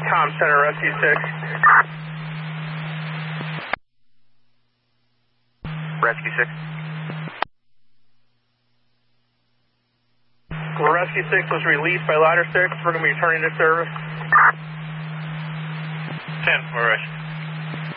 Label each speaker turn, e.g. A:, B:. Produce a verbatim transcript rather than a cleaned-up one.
A: Com Center, Rescue six.
B: Rescue six.
A: Rescue six was released by Ladder six. We're going to be returning to service.
B: ten for Rescue